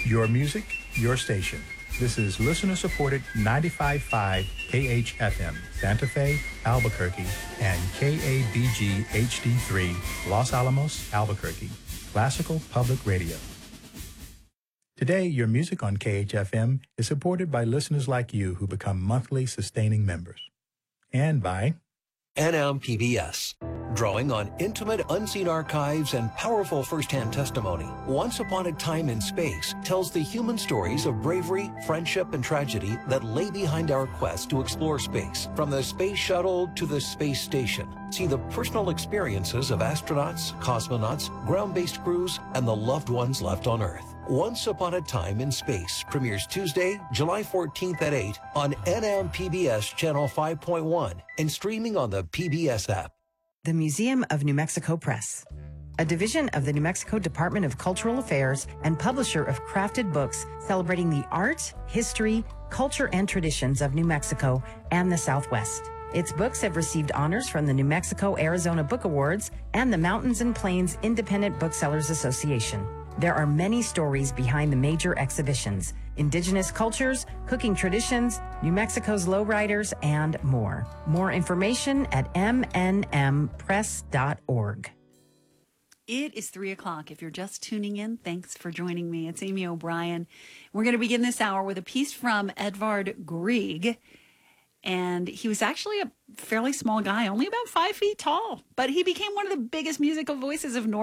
Your music, your station. This is listener-supported 95.5 KHFM, Santa Fe, Albuquerque, and KABG HD3, Los Alamos, Albuquerque. Classical Public Radio. Today, your music on KHFM is supported by listeners like you who become monthly sustaining members. And by NMPBS, drawing on intimate, unseen archives and powerful firsthand testimony. Once Upon a Time in Space tells the human stories of bravery, friendship, and tragedy that lay behind our quest to explore space, from the space shuttle to the space station. See the personal experiences of astronauts, cosmonauts, ground-based crews, and the loved ones left on Earth. Once Upon a Time in Space premieres Tuesday, July 14th at 8 on NMPBS Channel 5.1 and streaming on the PBS app. The Museum of New Mexico Press, a division of the New Mexico Department of Cultural Affairs and publisher of crafted books celebrating the art, history, culture, and traditions of New Mexico and the Southwest. Its books have received honors from the New Mexico-Arizona Book Awards and the Mountains and Plains Independent Booksellers Association. There are many stories behind the major exhibitions: indigenous cultures, cooking traditions, New Mexico's lowriders, and more. More information at mnmpress.org. It is 3 o'clock. If you're just tuning in, thanks for joining me. It's Amy O'Brien. We're going to begin this hour with a piece from Edvard Grieg. And he was actually a fairly small guy, only about 5 feet tall. But he became one of the biggest musical voices of North